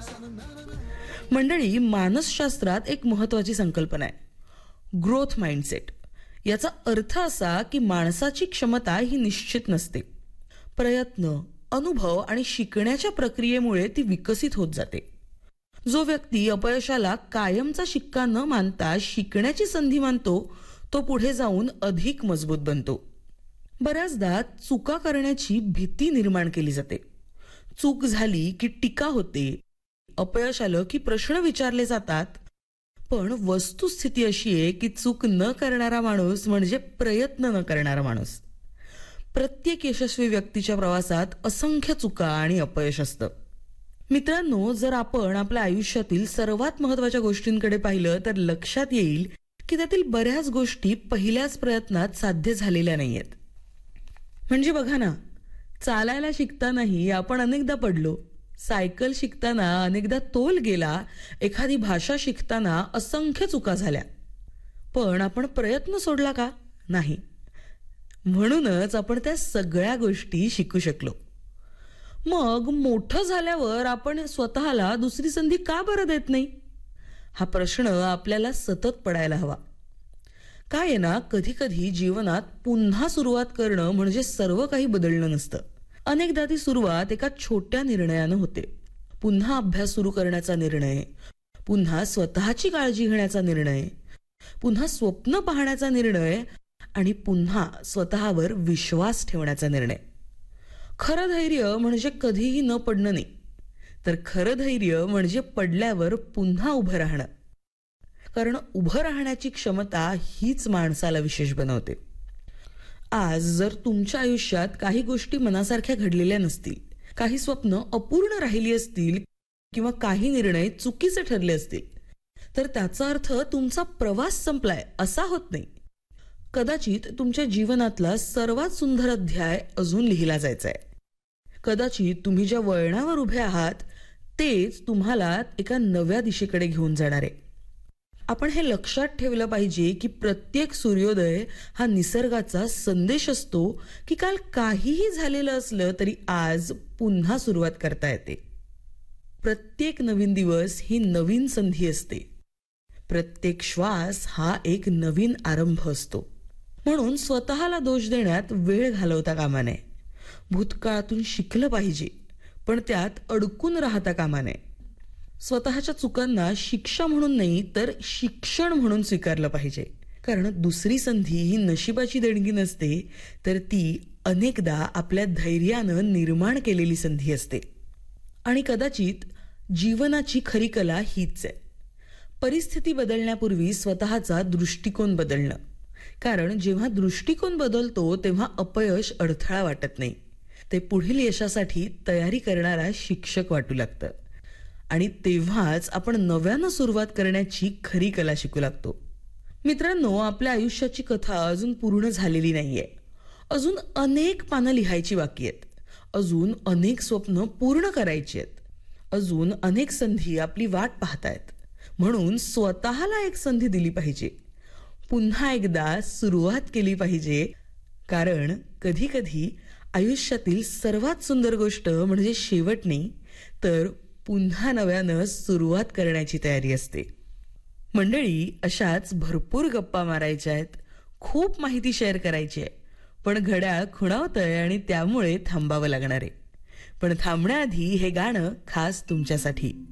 मंडळी, मानसशास्त्रात एक महत्वाची संकल्पना आहे, ग्रोथ माइंडसेट. याचा अर्थ असा की माणसाची क्षमता ही निश्चित नसते. प्रयत्न, अनुभव आणि शिकण्याच्या प्रक्रियेमुळे ती विकसित होत जाते. जो व्यक्ती अपयशाला कायमचा शिक्का न मानता शिकण्याची संधी मानतो, तो पुढे जाऊन अधिक मजबूत बनतो. बऱ्याचदा चुका करण्याची भीती निर्माण केली जाते. चूक झाली की टीका होते, अपयश आलं की प्रश्न विचारले जातात. पण वस्तुस्थिती अशी आहे की चूक न करणारा माणूस म्हणजे प्रयत्न न करणारा माणूस. प्रत्येक यशस्वी व्यक्तीच्या प्रवासात असंख्य चुका आणि अपयश असतं. मित्रांनो, जर आपण आपल्या आयुष्यातील सर्वात महत्वाच्या गोष्टींकडे पाहिलं तर लक्षात येईल की त्यातील बऱ्याच गोष्टी पहिल्याच प्रयत्नात साध्य झालेल्या नाहीयेत. म्हणजे बघा ना, चालायला शिकतानाही आपण अनेकदा पडलो, सायकल शिकताना अनेकदा तोल गेला, एखादी भाषा शिकताना असंख्य चुका झाल्या. पण आपण प्रयत्न सोडला का? नाही. म्हणूनच आपण त्या सगळ्या गोष्टी शिकू शकलो. मग मोठं झाल्यावर आपण स्वतःला दुसरी संधी का बरं देत नाही? हा प्रश्न आपल्याला सतत पडायला हवा. काय आहे ना, कधी कधी जीवनात पुन्हा सुरुवात करणं म्हणजे सर्व काही बदलणं नसतं. अनेकदा ती सुरुवात एका छोट्या निर्णयानं होते. पुन्हा अभ्यास सुरू करण्याचा निर्णय, पुन्हा स्वतःची काळजी घेण्याचा निर्णय, पुन्हा स्वप्न पाहण्याचा निर्णय आणि पुन्हा स्वतःवर विश्वास ठेवण्याचा निर्णय. खरं धैर्य म्हणजे कधीही न पडणं नाही, तर खरं धैर्य म्हणजे पडल्यावर पुन्हा उभं राहणं. कारण उभं राहण्याची क्षमता हीच माणसाला विशेष बनवते. आज जर तुमच्या आयुष्यात काही गोष्टी मनासारख्या घडलेल्या नसतील, काही स्वप्न अपूर्ण राहिली असतील किंवा काही निर्णय चुकीचे ठरले असतील, तर त्याचा अर्थ तुमचा प्रवास संपलाय असा होत नाही. कदाचित तुमच्या जीवनातला सर्वात सुंदर अध्याय अजून लिहिला जायचा आहे. कदाचित तुम्ही ज्या वळणावर उभे आहात तेच तुम्हाला एका नव्या दिशेकडे घेऊन जाणार आहे. आपण हे लक्षात ठेवलं पाहिजे की प्रत्येक सूर्योदय हा निसर्गाचा संदेश असतो की काल काहीही झालेलं असलं तरी आज पुन्हा सुरुवात करता येते. प्रत्येक नवीन दिवस ही नवीन संधी असते. प्रत्येक श्वास हा एक नवीन आरंभ असतो. म्हणून स्वतःला दोष देण्यात वेळ घालवता कामा नये. भूतकाळातून शिकलं पाहिजे, पण त्यात अडकून राहता कामा नये. स्वतःच्या चुकांना शिक्षा म्हणून नाही तर शिक्षण म्हणून स्वीकारलं पाहिजे. कारण दुसरी संधी ही नशिबाची देणगी नसते, तर ती अनेकदा आपल्या धैर्यानं निर्माण केलेली संधी असते. आणि कदाचित जीवनाची खरी कला हीच आहे, परिस्थिती बदलण्यापूर्वी स्वतःचा दृष्टिकोन बदलणं. कारण जेव्हा दृष्टिकोन बदलतो तेव्हा अपयश अडथळा वाटत नाही, ते पुढील यशासाठी तयारी करणारा शिक्षक वाटू लागतं. आणि तेव्हाच आपण नव्यानं सुरुवात करण्याची खरी कला शिकू लागतो. मित्रांनो, आपल्या आयुष्याची कथा अजून पूर्ण झालेली नाहीये. अजून अनेक पानं लिहायची बाकी आहेत. अजून अनेक स्वप्न पूर्ण करायची आहेत. अजून अनेक संधी आपली वाट पाहतायत. म्हणून स्वतःला एक संधी दिली पाहिजे, पुन्हा एकदा सुरुवात केली पाहिजे. कारण कधी कधी आयुष्यातील सर्वात सुंदर गोष्ट म्हणजे शेवट नाही, तर पुन्हा नव्यानं सुरुवात करण्याची तयारी असते. मंडळी, अशाच भरपूर गप्पा मारायच्या आहेत, खूप माहिती शेअर करायची आहे. पण घड्याळ खुणावतंय आणि त्यामुळे थांबावं लागणार आहे. पण थांबण्याआधी हे गाणं खास तुमच्यासाठी.